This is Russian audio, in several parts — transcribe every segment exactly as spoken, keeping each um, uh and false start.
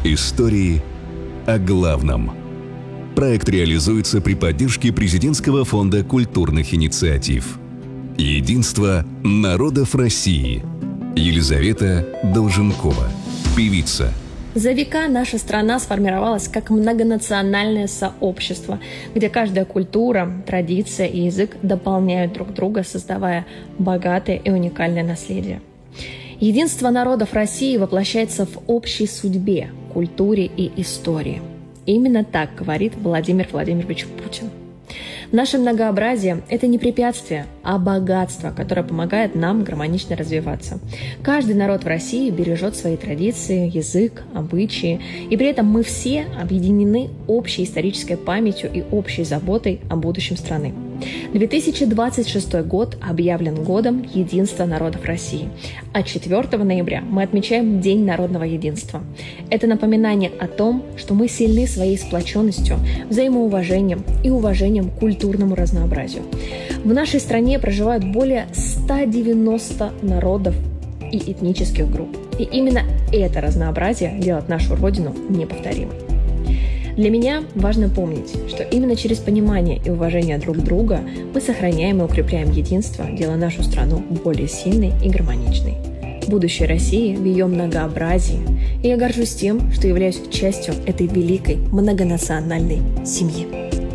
Истории о главном. Проект реализуется при поддержке Президентского фонда культурных инициатив. Единство народов России. Елизавета Долженкова, певица. За века наша страна сформировалась как многонациональное сообщество, где каждая культура, традиция и язык дополняют друг друга, создавая богатое и уникальное наследие. Единство народов России воплощается в общей судьбе, культуре и истории. Именно так говорит Владимир Владимирович Путин. Наше многообразие – это не препятствие, а богатство, которое помогает нам гармонично развиваться. Каждый народ в России бережет свои традиции, язык, обычаи, и при этом мы все объединены общей исторической памятью и общей заботой о будущем страны. две тысячи двадцать шестой год объявлен годом единства народов России, а четвёртого ноября мы отмечаем День народного единства. Это напоминание о том, что мы сильны своей сплоченностью, взаимоуважением и уважением к культурному разнообразию. В нашей стране проживают более ста девяноста народов и этнических групп. И именно это разнообразие делает нашу Родину неповторимой. Для меня важно помнить, что именно через понимание и уважение друг друга мы сохраняем и укрепляем единство, делая нашу страну более сильной и гармоничной. Будущее России в ее многообразии, и я горжусь тем, что являюсь частью этой великой многонациональной семьи.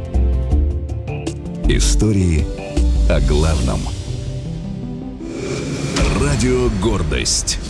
Истории о главном. Радио «Гордость».